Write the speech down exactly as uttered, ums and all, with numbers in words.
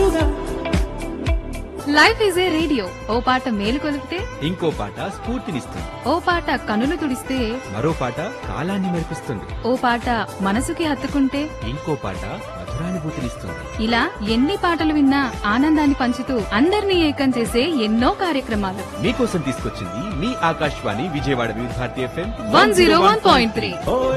తోడుగా. Life is a radio, ఓ పాట మేలు కొలిపితే ఇంకో పాట స్ఫూర్తినిస్తుంది. ఓ పాట కనులు తుడిస్తే మరో పాట కాలాన్ని మెరిపిస్తుంది. ఓ పాట మనసుకి హత్తుకుంటే ఇంకో పాట మధురానుభూతినిస్తుంది. ఇలా ఎన్ని పాటలు విన్నా ఆనందాన్ని పంచుతూ అందరినీ ఏకం చేసే ఎన్నో కార్యక్రమాలు మీకోసం తీసుకొచ్చింది మీ ఆకాశవాణి విజయవాడ వివిధ Bharati FM one zero one point three. ఓ